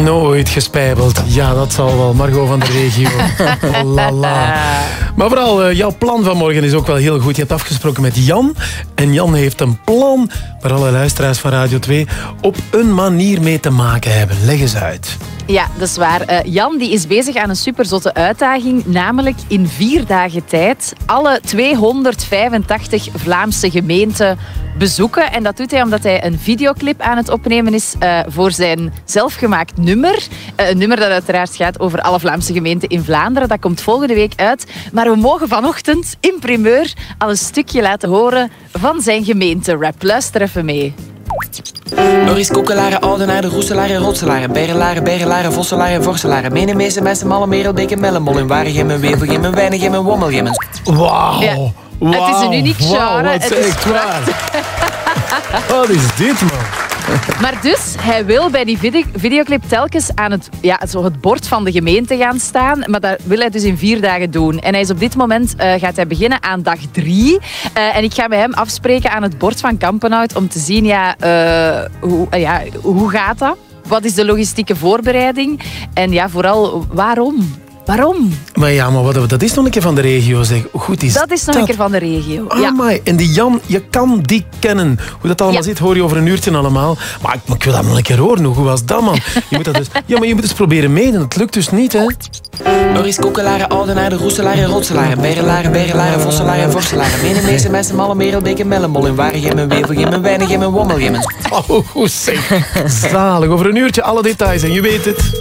Nooit gespijbeld. Ja, dat zal wel. Margot van de regio. Lala. Maar vooral, jouw plan van morgen is ook wel heel goed. Je hebt afgesproken met Jan. En Jan heeft een plan waar alle luisteraars van Radio 2 op een manier mee te maken hebben. Leg eens uit. Ja, dat is waar. Jan die is bezig aan een superzotte uitdaging. Namelijk in 4 dagen tijd alle 285 Vlaamse gemeenten bezoeken. En dat doet hij omdat hij een videoclip aan het opnemen is voor zijn zelfgemaakt nummer. Een nummer dat uiteraard gaat over alle Vlaamse gemeenten in Vlaanderen. Dat komt volgende week uit. Maar we mogen vanochtend in primeur al een stukje laten horen van zijn gemeenterap. Luister even mee. Oris, Koekelaren, Oudenaren, Roeselaren, Rotselaren, Berrelaren, Berrelaren, Vosselaren, Vorselaren, Menemezen, Messen, Malle, Merelbeek en Mellenmol, Waregem, Wevelgem, Weinigem, Wommelgem. Wauw. Ja. Wow. Het is een uniek genre. Wow, wat echt waar. Wat is dit, man? Maar dus, hij wil bij die videoclip telkens aan het bord van de gemeente gaan staan. Maar dat wil hij dus in 4 dagen doen. En hij is op dit moment gaat hij beginnen aan dag 3. En ik ga met hem afspreken aan het bord van Kampenhout om te zien, hoe gaat dat? Wat is de logistieke voorbereiding? En ja, vooral, waarom? Waarom? Maar ja, maar dat is nog een keer van de regio, zeg. Hoe goed is dat? Dat is nog een keer van de regio. Ja. Amai. En die Jan, je kan die kennen. Hoe dat allemaal zit, hoor je over een uurtje allemaal. Maar ik wil dat nog een keer horen. Hoe was dat, man? Je moet dat dus... Ja, maar je moet eens proberen mee. Dat lukt dus niet, hè? Oris, Koekelaren, Oudenaren, Roeselaren, Rotselaren, Berrelaren, Berrelaren, Vosselaren, Vorselaren, Menemezen, Messen, Malle, Merelbeek en Mellenmol, Waregem, Wevelgem, Weinigem en Wommelgem. Oh, goed zeg. Zalig. Over een uurtje alle details en je weet het.